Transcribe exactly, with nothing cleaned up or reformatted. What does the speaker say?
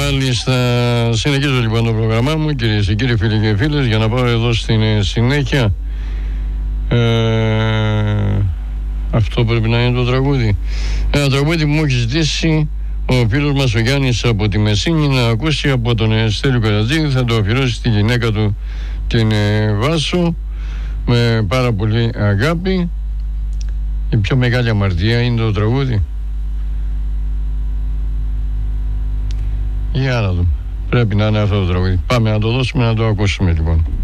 Μάλιστα, συνεχίζω λοιπόν το πρόγραμμά μου, κυρίες και κύριοι, φίλοι και φίλες, για να πάω εδώ στην συνέχεια. Ε, αυτό πρέπει να είναι το τραγούδι. Ένα τραγούδι που μου έχει ζητήσει ο φίλος μας ο Γιάννης από τη Μεσίνη να ακούσει από τον Στέλιο Καρατζή. Θα το αφιερώσει στη γυναίκα του, την Βάσο, με πάρα πολύ αγάπη. Η πιο μεγάλη αμαρτία είναι το τραγούδι. Για να δούμε. Πρέπει να είναι αυτό το τραγούδι. Πάμε να το δώσουμε να το ακούσουμε λοιπόν.